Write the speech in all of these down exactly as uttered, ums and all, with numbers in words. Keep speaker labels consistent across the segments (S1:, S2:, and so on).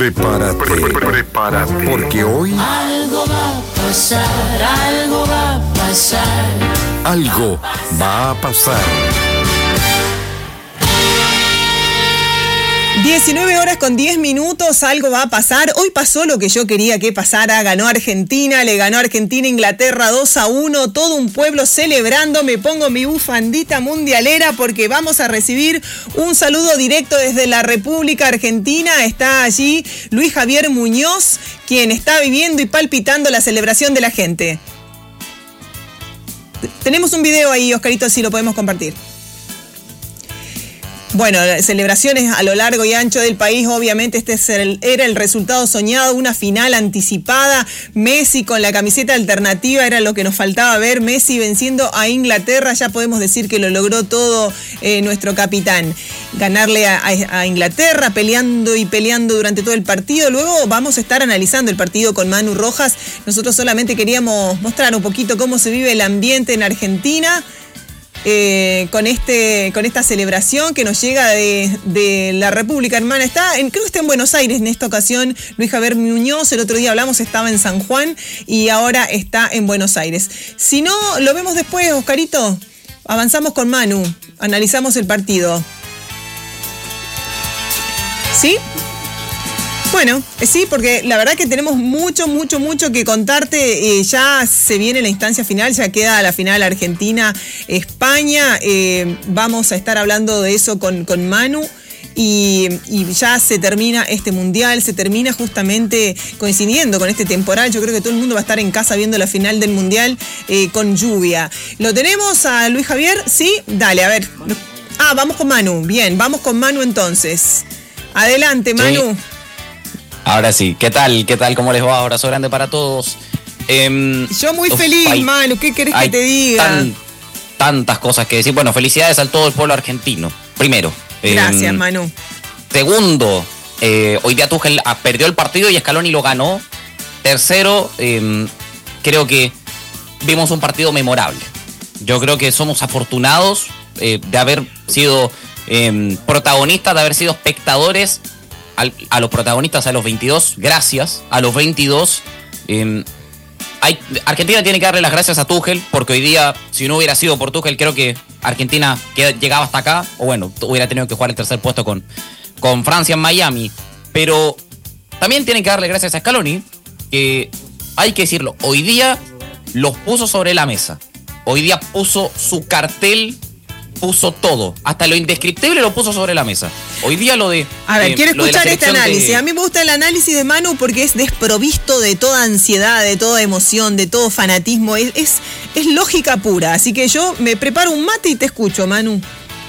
S1: Prepárate, prepárate, porque hoy
S2: algo va a pasar, algo va a pasar.
S1: Algo va a pasar.
S3: diecinueve horas con diez minutos, algo va a pasar. Hoy pasó lo que yo quería que pasara. Ganó Argentina, le ganó Argentina a Inglaterra dos a uno. Todo un pueblo celebrando. Me pongo mi bufandita mundialera porque vamos a recibir un saludo directo desde la República Argentina. Está allí Luis Javier Muñoz, quien está viviendo y palpitando la celebración de la gente. Tenemos un video ahí, Oscarito, si lo podemos compartir. Bueno, celebraciones a lo largo y ancho del país. Obviamente este era el resultado soñado, una final anticipada. Messi con la camiseta alternativa era lo que nos faltaba ver. Messi venciendo a Inglaterra, ya podemos decir que lo logró todo eh, nuestro capitán. Ganarle a, a, a Inglaterra, peleando y peleando durante todo el partido. Luego vamos a estar analizando el partido con Manu Rojas. Nosotros solamente queríamos mostrar un poquito cómo se vive el ambiente en Argentina. Eh, con este con esta celebración que nos llega de, de la República Hermana. Está en, creo que está en Buenos Aires en esta ocasión Luis Javier Muñoz. El otro día hablamos, estaba en San Juan y ahora está en Buenos Aires. Si no, lo vemos después, Oscarito. Avanzamos con Manu, analizamos el partido. ¿Sí? Bueno, sí, porque la verdad que tenemos mucho, mucho, mucho que contarte. Eh, ya se viene la instancia final, ya queda la final Argentina-España. Eh, vamos a estar hablando de eso con, con Manu. Y, y ya se termina este mundial, se termina justamente coincidiendo con este temporal. Yo creo que todo el mundo va a estar en casa viendo la final del mundial eh, con lluvia. ¿Lo tenemos a Luis Javier? Sí, dale, a ver. Ah, vamos con Manu. Bien, vamos con Manu entonces. Adelante, Manu.
S4: Sí. Ahora sí, ¿qué tal? ¿Qué tal? ¿Cómo les va? Abrazo grande para todos. Eh,
S3: Yo muy uf, feliz, hay, Manu, ¿qué querés que te diga? Tan,
S4: tantas cosas que decir. Bueno, felicidades a todo el pueblo argentino, primero.
S3: Gracias, eh, Manu.
S4: Segundo, eh, hoy día Tuchel perdió el partido y Scaloni lo ganó. Tercero, eh, creo que vimos un partido memorable. Yo creo que somos afortunados eh, de haber sido eh, protagonistas, de haber sido espectadores. A los protagonistas a los veintidós, gracias a los veintidós. Eh, hay, Argentina tiene que darle las gracias a Tuchel, porque hoy día, si no hubiera sido por Tuchel, creo que Argentina llegaba hasta acá, o bueno, hubiera tenido que jugar el tercer puesto con, con Francia en Miami. Pero también tienen que darle gracias a Scaloni, que hay que decirlo, hoy día los puso sobre la mesa. Hoy día puso su cartel, puso todo, hasta lo indescriptible lo puso sobre la mesa. Hoy día lo de...
S3: A ver,
S4: eh,
S3: quiero escuchar este análisis.
S4: De...
S3: A mí me gusta el análisis de Manu porque es desprovisto de toda ansiedad, de toda emoción, de todo fanatismo. Es, es, es lógica pura. Así que yo me preparo un mate y te escucho, Manu.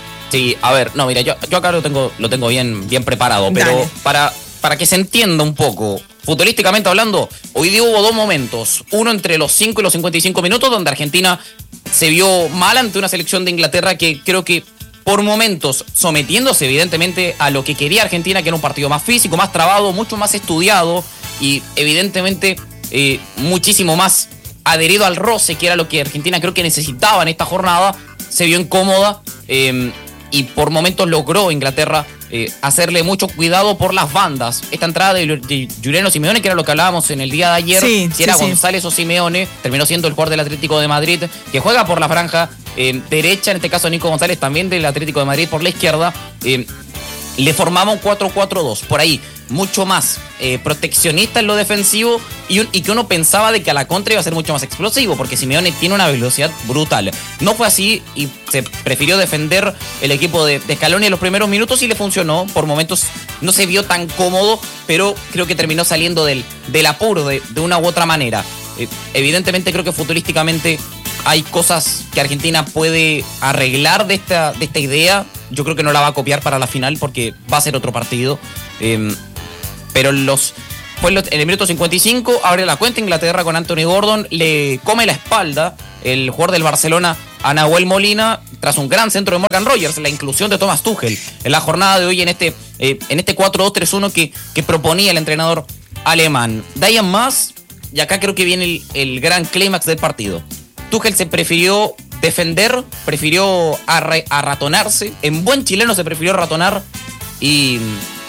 S4: Sí, a ver, no, mira, yo, yo acá lo tengo, lo tengo bien, bien preparado, pero para, para que se entienda un poco, futbolísticamente hablando, hoy día hubo dos momentos. Uno entre los cinco y los cincuenta y cinco minutos, donde Argentina se vio mal ante una selección de Inglaterra que creo que por momentos, sometiéndose evidentemente a lo que quería Argentina, que era un partido más físico, más trabado, mucho más estudiado y evidentemente eh, muchísimo más adherido al roce, que era lo que Argentina creo que necesitaba en esta jornada, se vio incómoda eh, y por momentos logró Inglaterra eh, hacerle mucho cuidado por las bandas. Esta entrada de, de Juliano Simeone, que era lo que hablábamos en el día de ayer,
S3: sí,
S4: si era
S3: sí,
S4: González sí. o Simeone, terminó siendo el jugador del Atlético de Madrid, que juega por la franja eh, derecha, en este caso Nico González, también del Atlético de Madrid por la izquierda. Eh, le formaba un cuatro cuatro dos, por ahí, mucho más eh, proteccionista en lo defensivo y, un, y que uno pensaba de que a la contra iba a ser mucho más explosivo, porque Simeone tiene una velocidad brutal. No fue así y se prefirió defender el equipo de, de Scaloni en los primeros minutos y le funcionó. Por momentos no se vio tan cómodo, pero creo que terminó saliendo del, del apuro de, de una u otra manera. Eh, evidentemente creo que futbolísticamente hay cosas que Argentina puede arreglar de esta, de esta idea. Yo creo que no la va a copiar para la final porque va a ser otro partido. Eh, pero los, fue en el minuto cincuenta y cinco, abre la cuenta Inglaterra con Anthony Gordon, le come la espalda el jugador del Barcelona a Nahuel Molina tras un gran centro de Morgan Rogers, la inclusión de Thomas Tuchel en la jornada de hoy en este, eh, en este cuatro dos tres uno que, que proponía el entrenador alemán. De ahí en más, y acá creo que viene el, el gran clímax del partido. Tuchel se prefirió defender, prefirió arra- arratonarse. En buen chileno se prefirió ratonar y,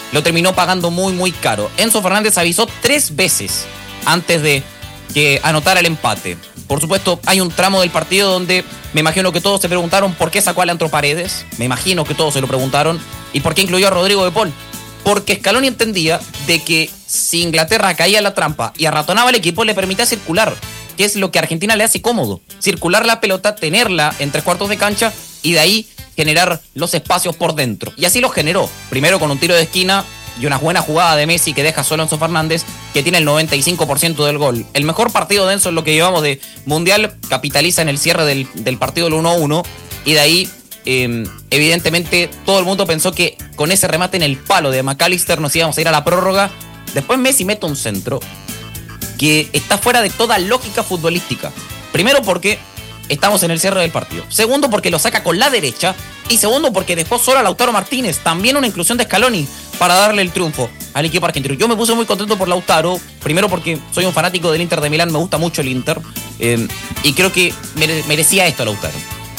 S4: lo terminó pagando muy, muy caro. Enzo Fernández avisó tres veces antes de que anotara el empate. Por supuesto, hay un tramo del partido donde me imagino que todos se preguntaron por qué sacó a Leandro Paredes. Me imagino que todos se lo preguntaron. ¿Y por qué incluyó a Rodrigo de Paul? Porque Scaloni entendía de que si Inglaterra caía en la trampa y arratonaba al equipo, le permitía circular, que es lo que a Argentina le hace cómodo. Circular la pelota, tenerla en tres cuartos de cancha y de ahí generar los espacios por dentro. Y así los generó. Primero con un tiro de esquina y una buena jugada de Messi que deja solo a Enzo Fernández, que tiene el noventa y cinco por ciento del gol. El mejor partido de Enzo en lo que llevamos de Mundial, capitaliza en el cierre del, del partido del uno a uno, y de ahí eh, evidentemente todo el mundo pensó que con ese remate en el palo de McAllister nos íbamos a ir a la prórroga. Después Messi mete un centro que está fuera de toda lógica futbolística. Primero porque estamos en el cierre del partido. Segundo porque lo saca con la derecha. Y segundo porque dejó solo a Lautaro Martínez. También una inclusión de Scaloni para darle el triunfo al equipo argentino. Yo me puse muy contento por Lautaro. Primero porque soy un fanático del Inter de Milán. Me gusta mucho el Inter. Eh, y creo que mere- merecía esto Lautaro.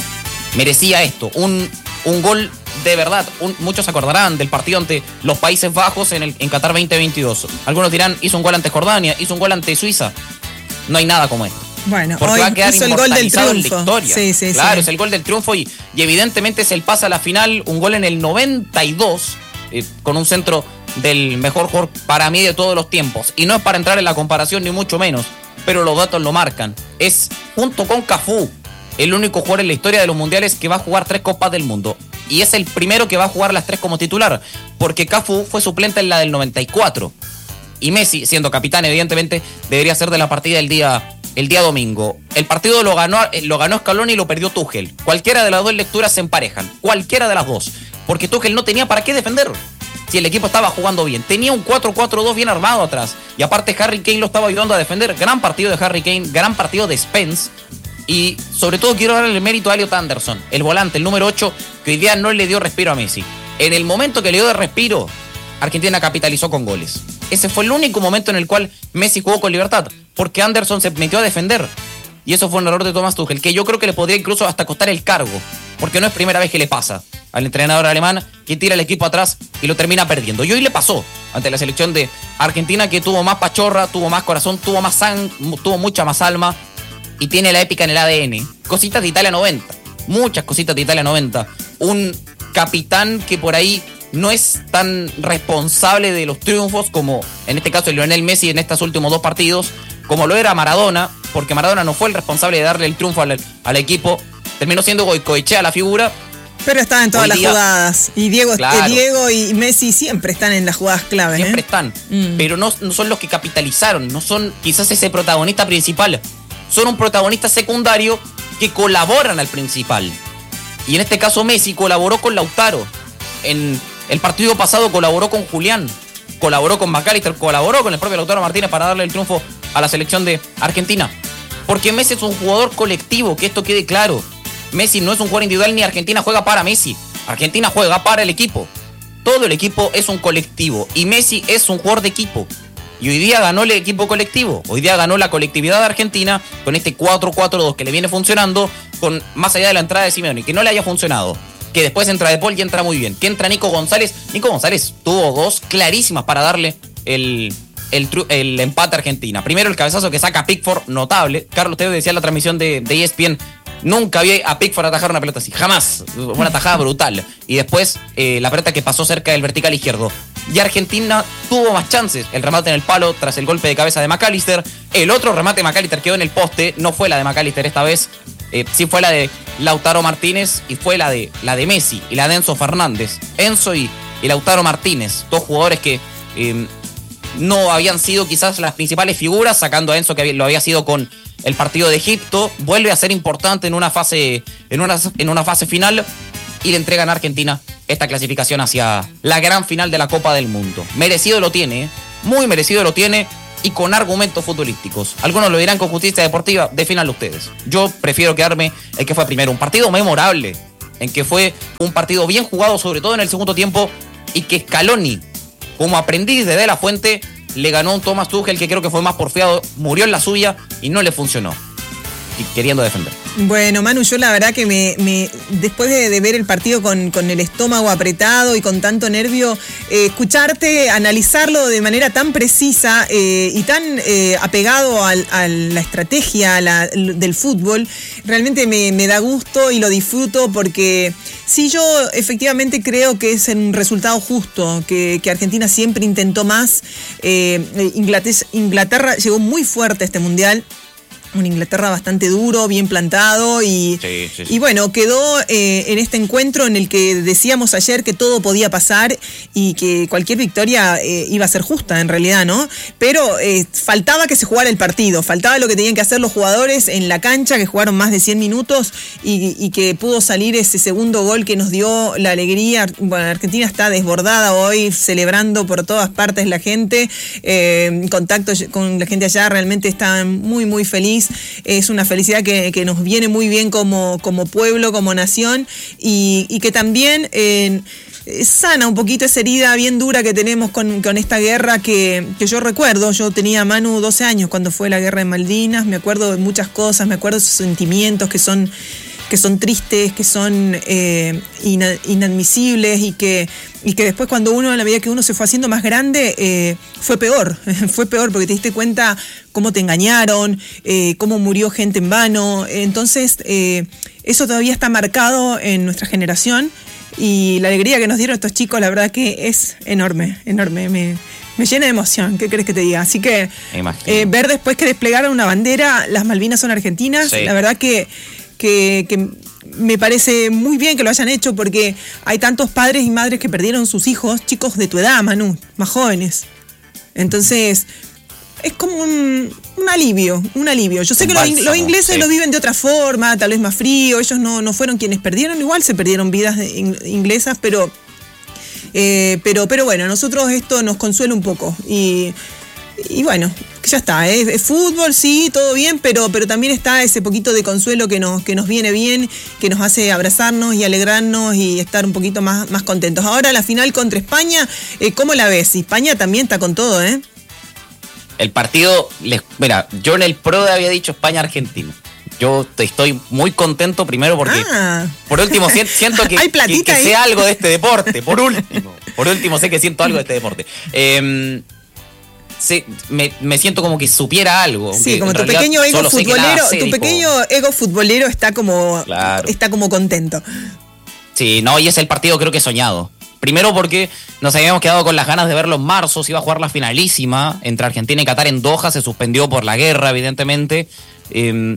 S4: Merecía esto. Un, un gol de verdad. Un, muchos se acordarán del partido ante los Países Bajos en, el, en Qatar veinte veintidós. Algunos dirán, hizo un gol ante Jordania, hizo un gol ante Suiza. No hay nada como esto.
S3: Bueno,
S4: porque
S3: hoy
S4: va a quedar
S3: hizo el gol del
S4: inmortalizado en la
S3: triunfo.
S4: historia.
S3: Sí, sí,
S4: claro,
S3: sí.
S4: es el gol del triunfo y, y evidentemente es el pase a la final, un gol en el noventa y dos, eh, con un centro del mejor jugador para mí de todos los tiempos. Y no es para entrar en la comparación ni mucho menos, pero los datos lo marcan. Es, junto con Cafú, el único jugador en la historia de los mundiales que va a jugar tres Copas del Mundo. Y es el primero que va a jugar las tres como titular, porque Cafú fue suplente en la del noventa y cuatro. Y Messi, siendo capitán, evidentemente, debería ser de la partida el día, el día domingo. El partido lo ganó, lo ganó Scaloni y lo perdió Tuchel. Cualquiera de las dos lecturas se emparejan. Cualquiera de las dos. Porque Tuchel no tenía para qué defender. Si el equipo estaba jugando bien. Tenía un cuatro cuatro dos bien armado atrás. Y aparte Harry Kane lo estaba ayudando a defender. Gran partido de Harry Kane. Gran partido de Spence. Y sobre todo quiero darle el mérito a Elliot Anderson, el volante, el número ocho, que hoy día no le dio respiro a Messi. En el momento que le dio de respiro, Argentina capitalizó con goles. Ese fue el único momento en el cual Messi jugó con libertad, porque Anderson se metió a defender. Y eso fue un error de Thomas Tuchel, que yo creo que le podría incluso hasta costar el cargo, porque no es primera vez que le pasa al entrenador alemán que tira el equipo atrás y lo termina perdiendo. Y hoy le pasó ante la selección de Argentina, que tuvo más pachorra, tuvo más corazón, tuvo más sang- tuvo mucha más alma. Y tiene la épica en el A D N. Cositas de Italia noventa. Muchas cositas de Italia noventa. Un capitán que por ahí no es tan responsable de los triunfos como, en este caso, Lionel Messi en estos últimos dos partidos, como lo era Maradona, porque Maradona no fue el responsable de darle el triunfo al, al equipo. Terminó siendo Goicoechea la figura.
S3: Pero estaba en todas
S4: Hoy
S3: las
S4: día,
S3: jugadas. Y Diego,
S4: claro.
S3: Diego y Messi siempre están en las jugadas claves.
S4: Siempre
S3: ¿eh?
S4: están.
S3: Mm.
S4: Pero no, no son los que capitalizaron. No son quizás ese protagonista principal. Son un protagonista secundario que colaboran al principal. Y en este caso Messi colaboró con Lautaro. En el partido pasado colaboró con Julián, colaboró con McAllister, colaboró con el propio Lautaro Martínez para darle el triunfo a la selección de Argentina. Porque Messi es un jugador colectivo, que esto quede claro. Messi no es un jugador individual, ni Argentina juega para Messi. Argentina juega para el equipo. Todo el equipo es un colectivo y Messi es un jugador de equipo. Y hoy día ganó el equipo colectivo. Hoy día ganó la colectividad de Argentina con este cuatro cuatro dos que le viene funcionando, con más allá de la entrada de Simeone, que no le haya funcionado. Que después entra De Paul y entra muy bien. Que entra Nico González. Nico González tuvo dos clarísimas para darle el, el, el empate a Argentina. Primero el cabezazo que saca Pickford, notable. Carlos Tevez decía en la transmisión de, de E S P N, nunca vi a Pickford atajar una pelota así, jamás. Una atajada brutal. Y después eh, la pelota que pasó cerca del vertical izquierdo. Y Argentina tuvo más chances. El remate en el palo tras el golpe de cabeza de McAllister. El otro remate de McAllister quedó en el poste. No fue la de McAllister esta vez. Eh, sí fue la de Lautaro Martínez y fue la de, la de Messi y la de Enzo Fernández. Enzo y, y Lautaro Martínez. Dos jugadores que eh, no habían sido quizás las principales figuras, sacando a Enzo que lo había sido con el partido de Egipto. Vuelve a ser importante en una fase, en una, en una fase final y le entregan a Argentina esta clasificación hacia la gran final de la Copa del Mundo. Merecido lo tiene, ¿eh? Muy merecido lo tiene y con argumentos futbolísticos. Algunos lo dirán con justicia deportiva, defínanlo ustedes. Yo prefiero quedarme el que fue primero. Un partido memorable, en que fue un partido bien jugado, sobre todo en el segundo tiempo, y que Scaloni, como aprendiz de De La Fuente, le ganó a un Thomas Tuchel que creo que fue más porfiado, murió en la suya y no le funcionó, y queriendo defender.
S3: Bueno, Manu, yo la verdad que me, me después de, de ver el partido con, con el estómago apretado y con tanto nervio, eh, escucharte, analizarlo de manera tan precisa eh, y tan eh, apegado al, a la estrategia a la, del fútbol, realmente me, me da gusto y lo disfruto porque sí, yo efectivamente creo que es un resultado justo, que, que Argentina siempre intentó más. Eh, Inglaterra, Inglaterra llegó muy fuerte a este mundial. Un Inglaterra bastante duro, bien plantado y,
S4: sí, sí, sí.
S3: y bueno, quedó eh, en este encuentro en el que decíamos ayer que todo podía pasar y que cualquier victoria eh, iba a ser justa en realidad, ¿no? Pero eh, faltaba que se jugara el partido, faltaba lo que tenían que hacer los jugadores en la cancha, que jugaron más de cien minutos y, y que pudo salir ese segundo gol que nos dio la alegría. Bueno, Argentina está desbordada hoy, celebrando por todas partes la gente, eh, en contacto con la gente allá, realmente está muy, muy feliz. Es una felicidad que, que nos viene muy bien como, como pueblo, como nación y, y que también eh, sana un poquito esa herida bien dura que tenemos con, con esta guerra que, que yo recuerdo. Yo tenía, Manu, doce años cuando fue la guerra de Malvinas, me acuerdo de muchas cosas, me acuerdo de esos sentimientos que son... que son tristes, que son eh, ina, inadmisibles y que, y que después cuando uno, a la medida que uno se fue haciendo más grande, eh, fue peor, fue peor porque te diste cuenta cómo te engañaron, eh, cómo murió gente en vano. Entonces, eh, eso todavía está marcado en nuestra generación y la alegría que nos dieron estos chicos, la verdad que es enorme, enorme, me... Me llena de emoción, ¿qué crees que te diga? Así que eh, ver después que desplegaron una bandera, las Malvinas son argentinas, sí. La verdad que, que, que me parece muy bien que lo hayan hecho porque hay tantos padres y madres que perdieron sus hijos, chicos de tu edad, Manu, más jóvenes. Entonces, es como un, un alivio, un alivio. Yo sé un que bálsamo, los, los ingleses sí. Lo viven de otra forma, tal vez más frío, ellos no, no fueron quienes perdieron, igual se perdieron vidas de, in, inglesas, pero... Eh, pero, pero bueno, a nosotros esto nos consuela un poco y, y bueno, ya está, ¿eh? Es fútbol, sí, todo bien, pero, pero también está ese poquito de consuelo que nos, que nos viene bien, que nos hace abrazarnos y alegrarnos y estar un poquito más, más contentos. Ahora la final contra España, eh, ¿cómo la ves? España también está con todo, ¿eh?
S4: El partido, les, mira, yo en el Pro había dicho España-Argentina. Yo estoy muy contento primero porque, ah. por último, siento que, que, que sé algo de este deporte. Por último, por último sé que siento algo de este deporte. Eh, sí, me, me siento como que supiera algo.
S3: Sí, como tu pequeño ego futbolero, tu pequeño ego futbolero está como, claro. está como contento.
S4: Sí, no, y es el partido creo que soñado. Primero porque nos habíamos quedado con las ganas de verlo en marzo, se iba a jugar la finalísima entre Argentina y Qatar en Doha, se suspendió por la guerra, evidentemente. Eh,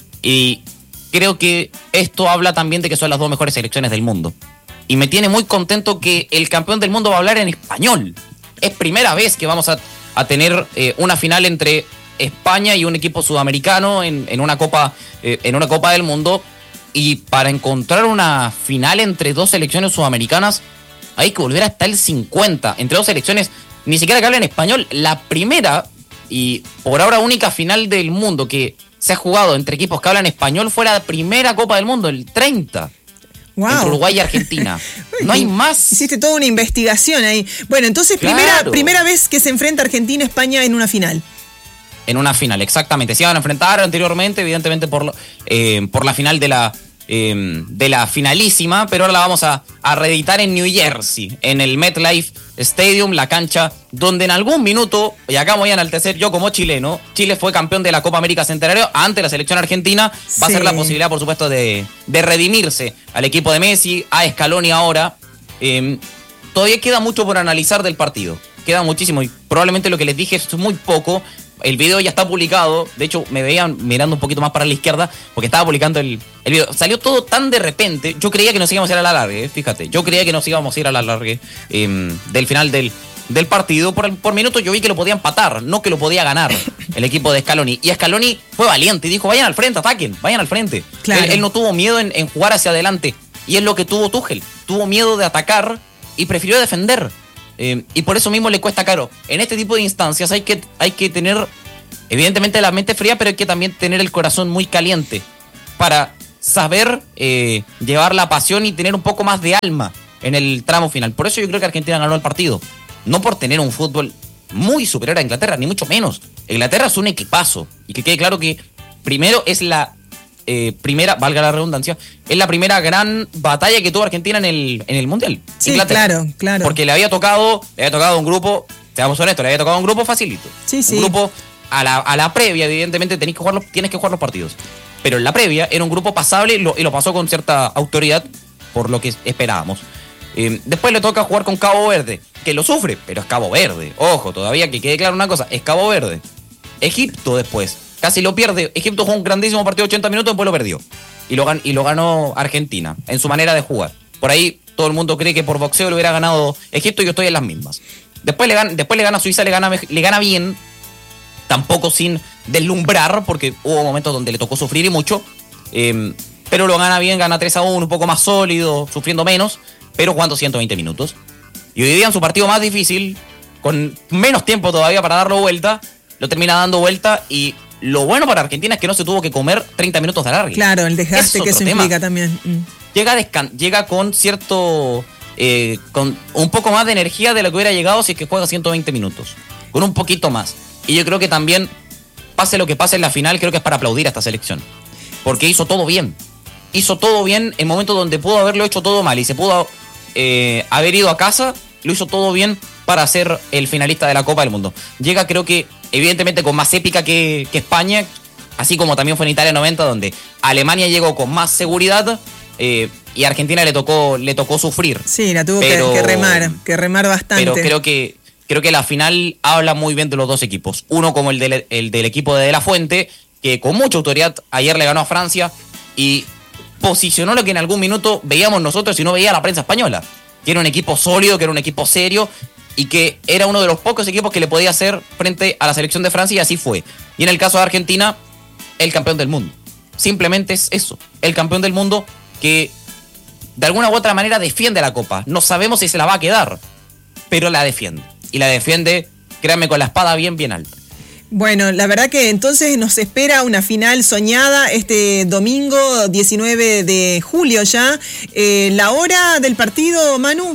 S4: Y creo que esto habla también de que son las dos mejores selecciones del mundo. Y me tiene muy contento que el campeón del mundo va a hablar en español. Es primera vez que vamos a, a tener eh, una final entre España y un equipo sudamericano en, en, una copa, eh, en una Copa del Mundo. Y para encontrar una final entre dos selecciones sudamericanas hay que volver hasta el cincuenta. Entre dos selecciones, ni siquiera que hablen español. La primera y por ahora única final del mundo que se ha jugado entre equipos que hablan español fue la primera Copa del Mundo, el treinta. Wow. Entre Uruguay y Argentina. No hay más.
S3: Hiciste toda una investigación ahí. Bueno, entonces claro. primera, primera vez que se enfrenta Argentina y España en una final.
S4: En una final, exactamente. Se iban a enfrentar anteriormente, evidentemente, por, eh, por la final de la, eh, de la finalísima, pero ahora la vamos a, a reeditar en New Jersey, en el MetLife Stadium, la cancha donde en algún minuto, y acá voy a enaltecer yo como chileno, Chile fue campeón de la Copa América Centenario ante la selección argentina. Va sí. a ser la posibilidad, por supuesto, de, de redimirse al equipo de Messi, a Scaloni ahora. Eh, todavía queda mucho por analizar del partido. Queda muchísimo y probablemente lo que les dije es muy poco. El video ya está publicado. De hecho, me veían mirando un poquito más para la izquierda porque estaba publicando el, el video. Salió todo tan de repente. Yo creía que nos íbamos a ir a la largue, eh, fíjate. Yo creía que nos íbamos a ir a la largue eh, del final del, del partido. Por, por minutos yo vi que lo podía empatar, no que lo podía ganar el equipo de Scaloni. Y Scaloni fue valiente y dijo, vayan al frente, ataquen, vayan al frente. Claro. Él, él no tuvo miedo en, en jugar hacia adelante. Y es lo que tuvo Tuchel. Tuvo miedo de atacar y prefirió defender. Eh, y por eso mismo le cuesta caro. En este tipo de instancias hay que, hay que tener, evidentemente, la mente fría, pero hay que también tener el corazón muy caliente para saber eh, llevar la pasión y tener un poco más de alma en el tramo final. Por eso yo creo que Argentina ganó el partido. No por tener un fútbol muy superior a Inglaterra, ni mucho menos. Inglaterra es un equipazo. Y que quede claro que primero es la eh, primera, valga la redundancia, es la primera gran batalla que tuvo Argentina en el, en el Mundial.
S3: Sí,
S4: Inglaterra.
S3: claro, claro.
S4: Porque le había tocado, le había tocado un grupo, seamos honestos, le había tocado un grupo facilito.
S3: Sí, sí.
S4: Un grupo a la, a la previa, evidentemente, tenés que jugar los, tienes que jugar los partidos. Pero en la previa era un grupo pasable y lo, y lo pasó con cierta autoridad por lo que esperábamos. Eh, después le toca jugar con Cabo Verde, que lo sufre, pero es Cabo Verde. Ojo, todavía que quede claro una cosa, es Cabo Verde. Egipto después, casi lo pierde. Egipto jugó un grandísimo partido de ochenta minutos, después lo perdió. Y lo, y lo ganó Argentina, en su manera de jugar. Por ahí todo el mundo cree que por boxeo lo hubiera ganado Egipto y yo estoy en las mismas. Después le gana, después le gana Suiza, le gana, le gana bien, tampoco sin deslumbrar, porque hubo momentos donde le tocó sufrir y mucho. Eh, pero lo gana bien, gana tres a uno, un poco más sólido, sufriendo menos, pero jugando ciento veinte minutos. Y hoy día en su partido más difícil, con menos tiempo todavía para darlo vuelta, lo termina dando vuelta. Y lo bueno para Argentina es que no se tuvo que comer treinta minutos de alargue.
S3: Claro, el desgaste que eso implica también. Mm.
S4: Llega, descan- llega con cierto... Eh, con un poco más de energía de lo que hubiera llegado si es que juega ciento veinte minutos. Con un poquito más. Y yo creo que también, pase lo que pase en la final, creo que es para aplaudir a esta selección. Porque hizo todo bien. Hizo todo bien en momentos donde pudo haberlo hecho todo mal y se pudo eh, haber ido a casa, lo hizo todo bien para ser el finalista de la Copa del Mundo. Llega, creo que, evidentemente con más épica que, que España, así como también fue en Italia noventa, donde Alemania llegó con más seguridad eh, y a Argentina le tocó, le tocó sufrir.
S3: Sí, la tuvo
S4: pero,
S3: que, que remar, que remar bastante.
S4: Pero creo que, creo que la final habla muy bien de los dos equipos. Uno como el del, el del equipo de De La Fuente, que con mucha autoridad ayer le ganó a Francia y posicionó lo que en algún minuto veíamos nosotros y no veía la prensa española. Que era un equipo sólido, que era un equipo serio y que era uno de los pocos equipos que le podía hacer frente a la selección de Francia y así fue. Y en el caso de Argentina, el campeón del mundo. Simplemente es eso, el campeón del mundo que de alguna u otra manera defiende la Copa. No sabemos si se la va a quedar, pero la defiende. Y la defiende, créanme, con la espada bien, bien alta.
S3: Bueno, la verdad que entonces nos espera una final soñada este domingo diecinueve de julio ya. Eh, ¿La hora del partido, Manu?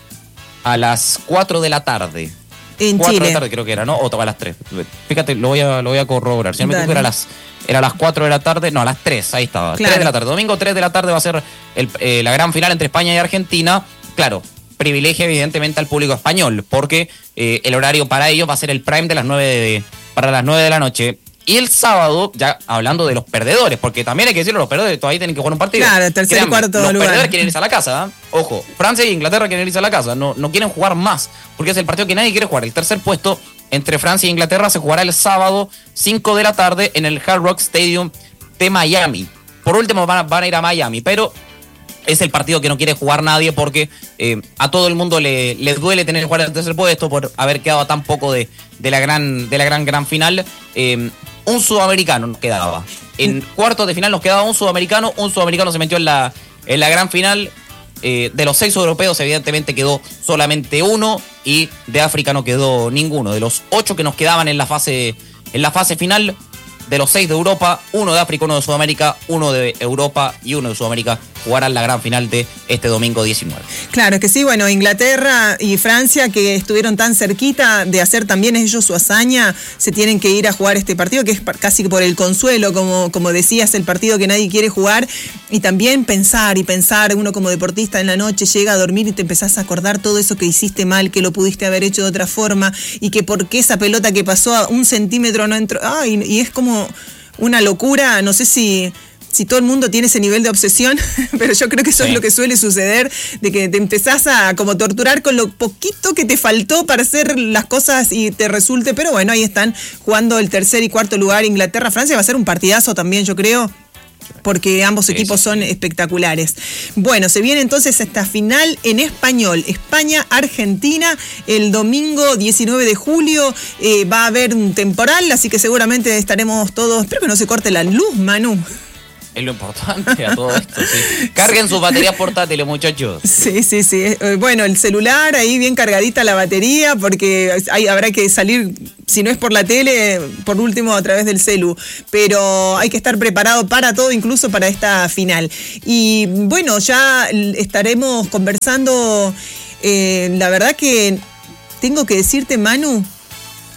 S4: A las cuatro de la tarde.
S3: En
S4: cuatro
S3: Chile.
S4: de la tarde creo que era, ¿no? O a las tres. Fíjate, lo voy a, lo voy a corroborar. Si no me equivoco, era a las, era a las cuatro de la tarde. No, a las tres, ahí estaba.
S3: Claro.
S4: tres de la tarde. Domingo tres de la tarde va a ser el, eh, la gran final entre España y Argentina. Claro, privilegia evidentemente al público español, porque eh, el horario para ellos va a ser el prime de las nueve de, para las nueve de la noche. Y el sábado, ya hablando de los perdedores, porque también hay que decirlo, los perdedores todavía tienen que jugar un partido.
S3: Claro, tercer y cuarto
S4: Los
S3: lugar.
S4: perdedores quieren irse a la casa, ¿eh? Ojo, Francia e Inglaterra quieren irse a la casa, no, no quieren jugar más, porque es el partido que nadie quiere jugar. El tercer puesto entre Francia e Inglaterra se jugará el sábado, cinco de la tarde, en el Hard Rock Stadium de Miami. Por último van a, van a ir a Miami, pero es el partido que no quiere jugar nadie porque eh, a todo el mundo le, le duele tener que jugar el tercer puesto por haber quedado tan poco de, de la gran de la gran gran final. Eh, un sudamericano nos quedaba. En cuartos de final nos quedaba un sudamericano. Un sudamericano se metió en la, en la gran final. Eh, de los seis europeos, evidentemente quedó solamente uno. Y de África no quedó ninguno. De los ocho que nos quedaban en la fase, en la fase final, de los seis de Europa, uno de África, uno de Sudamérica, uno de Europa y uno de Sudamérica jugarán la gran final de este domingo diecinueve.
S3: Claro que sí, bueno, Inglaterra y Francia, que estuvieron tan cerquita de hacer también ellos su hazaña, se tienen que ir a jugar este partido, que es casi por el consuelo, como, como decías, el partido que nadie quiere jugar, y también pensar y pensar, uno como deportista en la noche llega a dormir y te empezás a acordar todo eso que hiciste mal, que lo pudiste haber hecho de otra forma, y que por qué esa pelota que pasó a un centímetro no entró, ah, y, y es como una locura, no sé si... si todo el mundo tiene ese nivel de obsesión, pero yo creo que eso sí es lo que suele suceder, de que te empezás a como torturar con lo poquito que te faltó para hacer las cosas y te resulte, pero bueno, ahí están jugando el tercer y cuarto lugar. Inglaterra, Francia va a ser un partidazo también, yo creo, porque ambos
S4: sí,
S3: equipos
S4: sí,
S3: son
S4: sí.
S3: espectaculares. Bueno, se viene entonces esta final en español, España-Argentina, el domingo diecinueve de julio, eh, va a haber un temporal, así que seguramente estaremos todos, espero que no se corte la luz, Manu.
S4: Es lo importante a todo esto, sí. Carguen sus baterías portátiles, muchachos.
S3: Sí, sí, sí. Bueno, el celular, ahí bien cargadita la batería, porque hay, habrá que salir, si no es por la tele, por último a través del celu. Pero hay que estar preparado para todo, incluso para esta final. Y bueno, ya estaremos conversando. Eh, la verdad que tengo que decirte, Manu,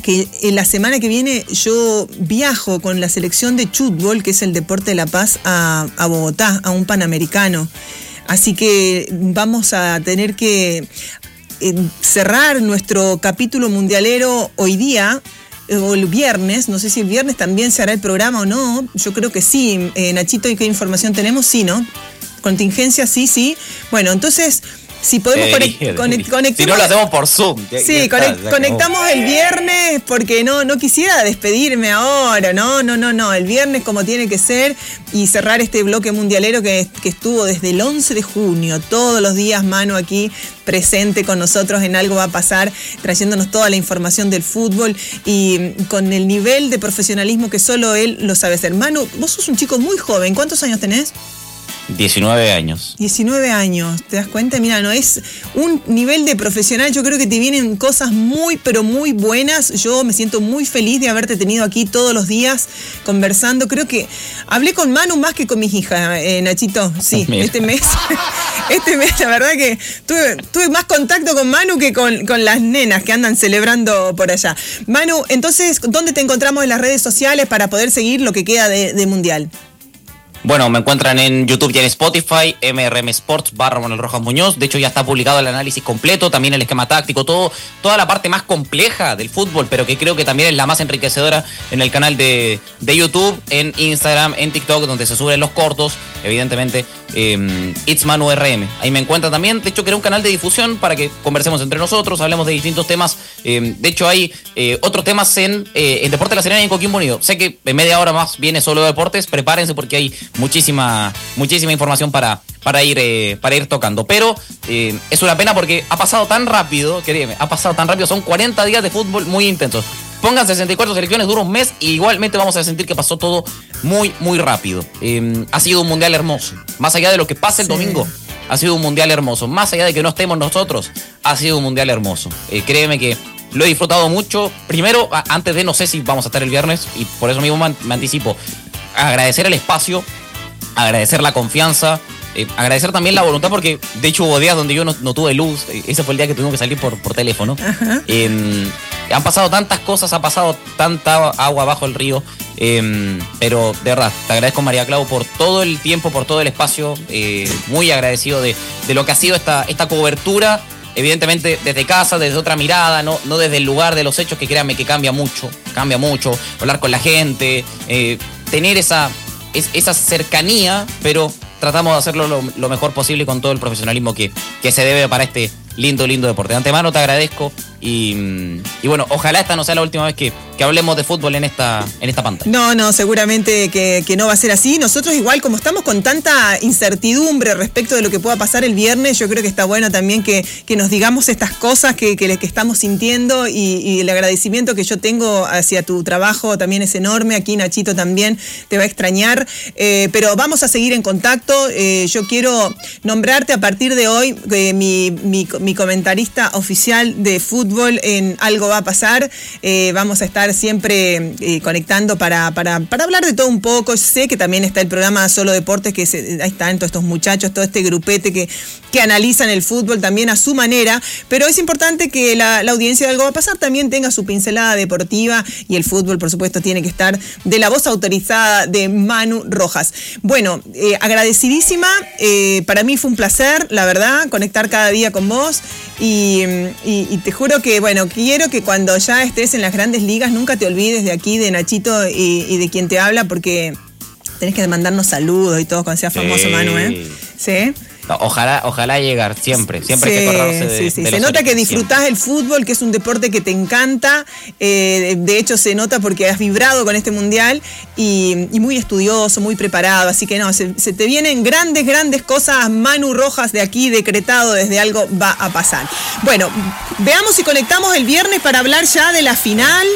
S3: que en la semana que viene yo viajo con la selección de fútbol, que es el deporte de La Paz, a, a Bogotá, a un Panamericano. Así que vamos a tener que eh, cerrar nuestro capítulo mundialero hoy día, o el viernes. No sé si el viernes también se hará el programa o no. Yo creo que sí. Eh, Nachito, ¿y qué información tenemos? Sí, ¿no? Contingencia, sí, sí. Bueno, entonces... Si podemos
S4: eh,
S3: conect, conect, conectamos.
S4: Si no lo hacemos por Zoom. Ya,
S3: sí,
S4: ya está,
S3: conect,
S4: ya
S3: conectamos el viernes porque no, no quisiera despedirme ahora, no, no, no, no. El viernes como tiene que ser y cerrar este bloque mundialero que, que estuvo desde el once de junio, todos los días, Manu aquí presente con nosotros en Algo Va a Pasar, trayéndonos toda la información del fútbol y con el nivel de profesionalismo que solo él lo sabe hacer. Manu, vos sos un chico muy joven, ¿cuántos años tenés?
S4: diecinueve años.
S3: diecinueve años, ¿te das cuenta? Mira, no es un nivel de profesional, yo creo que te vienen cosas muy, pero muy buenas. Yo me siento muy feliz de haberte tenido aquí todos los días conversando. Creo que hablé con Manu más que con mis hijas, eh, Nachito. Sí, Mira. este mes, este mes, la verdad que tuve, tuve más contacto con Manu que con, con las nenas que andan celebrando por allá. Manu, entonces, ¿dónde te encontramos en las redes sociales para poder seguir lo que queda de, de Mundial?
S4: Bueno, me encuentran en YouTube y en Spotify, M R M Sports barra Manuel Rojas Muñoz. De hecho, ya está publicado el análisis completo, también el esquema táctico, todo, toda la parte más compleja del fútbol, pero que creo que también es la más enriquecedora en el canal de, de YouTube, en Instagram, en TikTok, donde se suben los cortos, evidentemente, eh, It's Manu R M. Ahí me encuentran también. De hecho, creé un canal de difusión para que conversemos entre nosotros, hablemos de distintos temas. Eh, de hecho, hay eh, otros temas en, eh, en Deporte de la Serena y en Coquimbo Unido. Sé que en media hora más viene solo deportes, prepárense porque hay muchísima muchísima información para, para, ir, eh, para ir tocando. Pero eh, es una pena porque ha pasado tan rápido, créeme, ha pasado tan rápido, son cuarenta días de fútbol muy intensos. Pongan sesenta y cuatro selecciones, dura un mes y igualmente vamos a sentir que pasó todo muy, muy rápido. Eh, ha sido un mundial hermoso. Más allá de lo que pase el sí. domingo, ha sido un mundial hermoso. Más allá de que no estemos nosotros, ha sido un mundial hermoso. Eh, créeme que lo he disfrutado mucho. Primero, a, antes de, no sé si vamos a estar el viernes, y por eso mismo me, me anticipo, agradecer el espacio, agradecer la confianza, eh, agradecer también la voluntad, porque de hecho hubo días donde yo no, no tuve luz. Ese fue el día que tuvimos que salir por, por teléfono. Eh, han pasado tantas cosas, ha pasado tanta agua bajo el río, eh, pero de verdad, te agradezco, María Clau, por todo el tiempo, por todo el espacio, eh, muy agradecido de, de lo que ha sido esta, esta cobertura, evidentemente desde casa, desde otra mirada, no, no desde el lugar de los hechos, que créanme que cambia mucho, cambia mucho, hablar con la gente, eh, tener esa... Es, esa cercanía, pero tratamos de hacerlo lo, lo mejor posible con todo el profesionalismo que, que se debe para este lindo, lindo deporte. De antemano te agradezco y, y bueno, ojalá esta no sea la última vez que, que hablemos de fútbol en esta, en esta pantalla.
S3: No, no, seguramente que, que no va a ser así. Nosotros igual, como estamos con tanta incertidumbre respecto de lo que pueda pasar el viernes, yo creo que está bueno también que, que nos digamos estas cosas que, que, que estamos sintiendo y, y el agradecimiento que yo tengo hacia tu trabajo también es enorme. Aquí Nachito también te va a extrañar, eh, pero vamos a seguir en contacto. Eh, yo quiero nombrarte a partir de hoy eh, mi, mi, mi comentarista oficial de fútbol en Algo Va a Pasar. Eh, vamos a estar siempre eh, conectando para, para, para hablar de todo un poco. Sé que también está el programa Solo Deportes, que se, ahí están todos estos muchachos, todo este grupete que, que analizan el fútbol también a su manera, pero es importante que la, la audiencia de Algo Va a Pasar también tenga su pincelada deportiva y el fútbol, por supuesto, tiene que estar de la voz autorizada de Manu Rojas. Bueno, eh, agradecidísima, eh, para mí fue un placer, la verdad, conectar cada día con vos y, y, y te juro que, bueno, quiero que cuando ya estés en las grandes ligas nunca te olvides de aquí, de Nachito y, y de quien te habla, porque tenés que mandarnos saludos y todo cuando seas famoso, sí. Manu, ¿eh? ¿Sí?
S4: Ojalá, ojalá llegar, siempre, siempre
S3: sí,
S4: hay que acordarse de,
S3: sí, sí.
S4: de
S3: Se
S4: los
S3: nota que
S4: orígenes,
S3: disfrutás
S4: siempre.
S3: el fútbol, que es un deporte que te encanta, eh, de hecho se nota porque has vibrado con este mundial y, y muy estudioso, muy preparado, así que no, se, se te vienen grandes, grandes cosas. Manu Rojas de aquí, decretado desde Algo Va a Pasar. Bueno, veamos si conectamos el viernes para hablar ya de la final.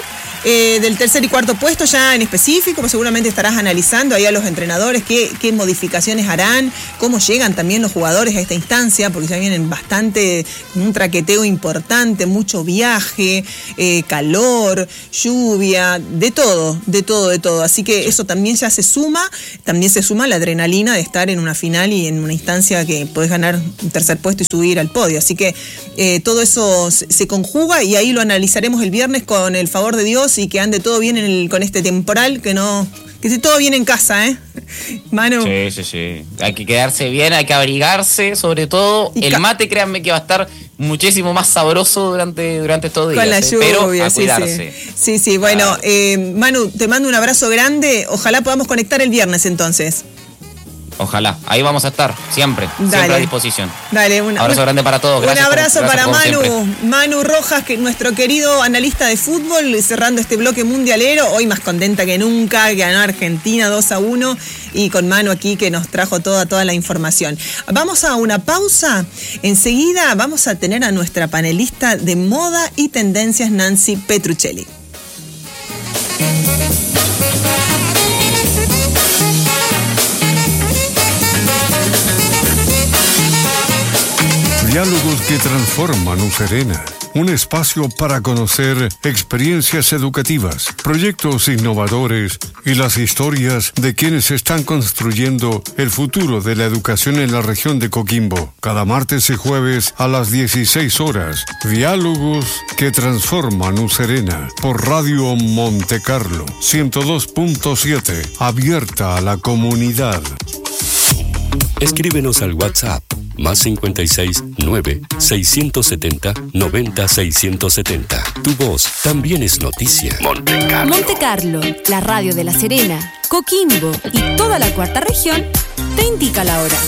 S3: eh, del tercer y cuarto puesto ya en específico, pues seguramente estarás analizando ahí a los entrenadores qué, qué modificaciones harán, cómo llegan también los jugadores a esta instancia, porque ya vienen bastante, un traqueteo importante, mucho viaje, eh, calor, lluvia, de todo, de todo, de todo. Así que eso también ya se suma, también se suma la adrenalina de estar en una final y en una instancia que podés ganar un tercer puesto y subir al podio. Así que eh, todo eso se, se conjuga y ahí lo analizaremos el viernes con el favor de Dios y que ande todo bien en el, con este temporal, que no, que esté todo bien en casa, ¿eh? Manu.
S4: Sí, sí, sí. Hay que quedarse bien, hay que abrigarse, sobre todo. Y el mate, créanme que va a estar muchísimo más sabroso durante, durante estos días.
S3: Con la
S4: eh,
S3: lluvia,
S4: pero a
S3: sí,
S4: cuidarse.
S3: Sí, sí, sí. Bueno,
S4: Claro.
S3: eh, Manu, te mando un abrazo grande. Ojalá podamos conectar el viernes entonces.
S4: Ojalá, ahí vamos a estar, siempre,
S3: Dale.
S4: siempre a disposición.
S3: Dale, un
S4: abrazo
S3: un,
S4: grande para todos. Gracias
S3: un abrazo
S4: por,
S3: para
S4: gracias por
S3: Manu,
S4: siempre.
S3: Manu Rojas, que nuestro querido analista de fútbol, cerrando este bloque mundialero, hoy más contenta que nunca, que ganó Argentina dos a uno, y con Manu aquí que nos trajo toda, toda la información. Vamos a una pausa, enseguida vamos a tener a nuestra panelista de moda y tendencias, Nancy Petruccelli.
S1: Diálogos que transforman U Serena. Un espacio para conocer experiencias educativas, proyectos innovadores y las historias de quienes están construyendo el futuro de la educación en la región de Coquimbo. Cada martes y jueves a las dieciséis horas. Diálogos que transforman U Serena. Por Radio Monte Carlo ciento dos punto siete. Abierta a la comunidad.
S5: Escríbenos al WhatsApp más cincuenta y seis, nueve, seiscientos setenta, noventa, seiscientos setenta. Tu voz también es noticia.
S6: Monte Carlo. Monte Carlo, la radio de La Serena, Coquimbo y toda la cuarta región, te indica la hora.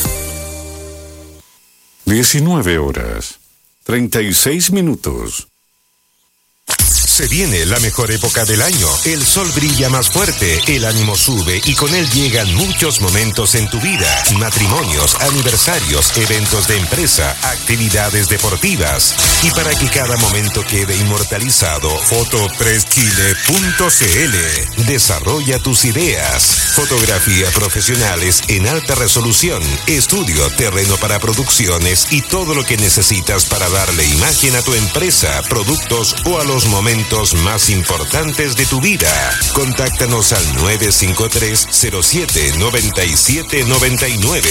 S1: diecinueve horas, treinta y seis minutos.
S7: Se viene la mejor época del año. El sol brilla más fuerte, el ánimo sube y con él llegan muchos momentos en tu vida. Matrimonios, aniversarios, eventos de empresa, actividades deportivas. Y para que cada momento quede inmortalizado, foto tres chile punto c l. Desarrolla tus ideas. Fotografía profesionales en alta resolución, estudio, terreno para producciones y todo lo que necesitas para darle imagen a tu empresa, productos o a los momentos más importantes de tu vida. Contáctanos al nueve cinco tres, cero siete, nueve siete nueve nueve.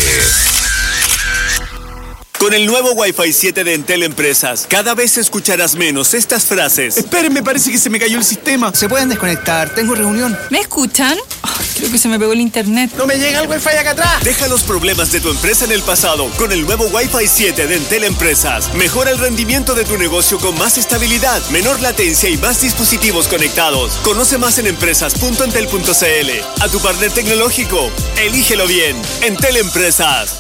S8: Con el nuevo Wi-Fi siete de Entel Empresas, cada vez escucharás menos estas frases.
S9: Esperen, me parece que se me cayó el sistema. ¿Se pueden desconectar? Tengo reunión.
S10: ¿Me escuchan? Oh, creo que se me pegó el internet.
S9: ¡No me llega el Wi-Fi acá atrás!
S8: Deja los problemas de tu empresa en el pasado con el nuevo Wi-Fi siete de Entel Empresas. Mejora el rendimiento de tu negocio con más estabilidad, menor latencia y más dispositivos conectados. Conoce más en empresas punto entel punto c l. A tu partner tecnológico, elígelo bien. Entel Empresas.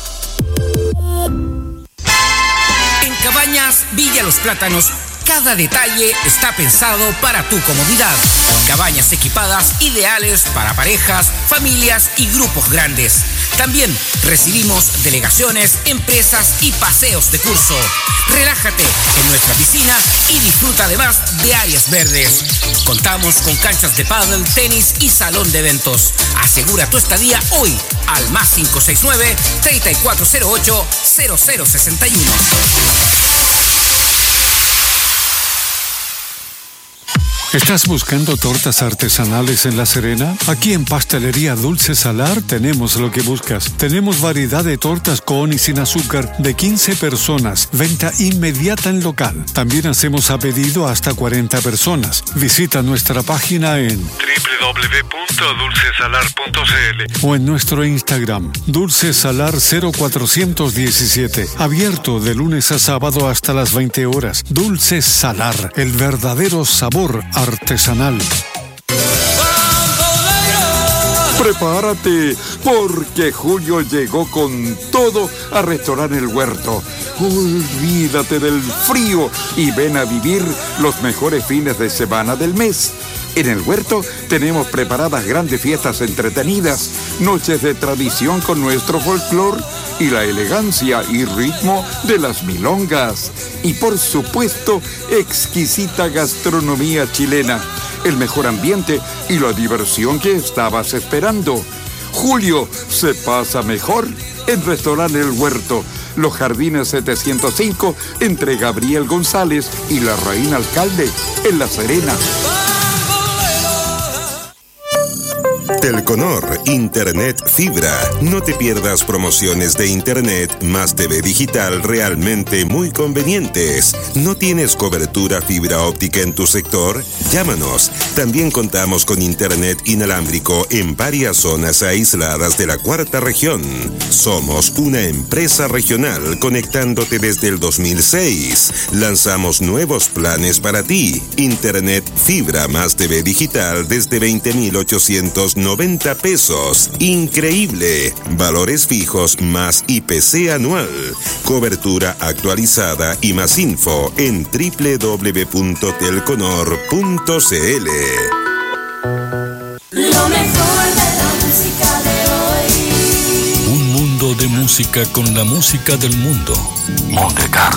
S11: Cabañas Villa Los Plátanos, cada detalle está pensado para tu comodidad. Cabañas equipadas ideales para parejas, familias y grupos grandes. También recibimos delegaciones, empresas y paseos de curso. Relájate en nuestra piscina y disfruta además de áreas verdes. Contamos con canchas de pádel, tenis y salón de eventos. Asegura tu estadía hoy al más cinco seis nueve, tres cuatro cero ocho, cero cero seis uno.
S1: ¿Estás buscando tortas artesanales en La Serena? Aquí en Pastelería Dulce Salar tenemos lo que buscas. Tenemos variedad de tortas con y sin azúcar de quince personas. Venta inmediata en local. También hacemos a pedido hasta cuarenta personas. Visita nuestra página en doble u doble u doble u punto dulce salar punto c l o en nuestro Instagram dulcesalar cero cuatro uno siete. Abierto de lunes a sábado hasta las veinte horas. Dulce Salar, el verdadero sabor artesanal.
S12: Prepárate, porque Julio llegó con todo a Restaurante El Huerto. Olvídate del frío y ven a vivir los mejores fines de semana del mes. En El Huerto tenemos preparadas grandes fiestas entretenidas, noches de tradición con nuestro folclor y la elegancia y ritmo de las milongas. Y por supuesto, exquisita gastronomía chilena. el mejor ambiente y la diversión que estabas esperando. Julio se pasa mejor en Restaurante El Huerto, Los Jardines setecientos cinco, entre Gabriel González y la Reina Alcalde, en La Serena.
S7: Telconor, Internet Fibra. No te pierdas promociones de Internet más T V digital realmente muy convenientes. ¿No tienes cobertura fibra óptica en tu sector? Llámanos. También contamos con Internet inalámbrico en varias zonas aisladas de la cuarta región. Somos una empresa regional conectándote desde el dos mil seis. Lanzamos nuevos planes para ti. Internet Fibra más T V digital desde veinte mil ochocientos noventa pesos. Increíble. Valores fijos más I P C anual. Cobertura actualizada y más info en doble u doble u doble u punto telconor punto c l.
S2: Lo mejor de la música de hoy.
S5: Un mundo de música con la música del mundo. Monte Carlo.